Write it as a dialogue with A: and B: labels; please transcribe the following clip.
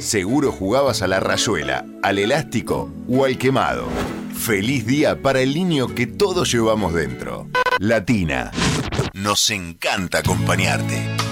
A: Seguro jugabas a la rayuela, al elástico o al quemado. Feliz día para el niño que todos llevamos dentro. Latina. Nos encanta acompañarte.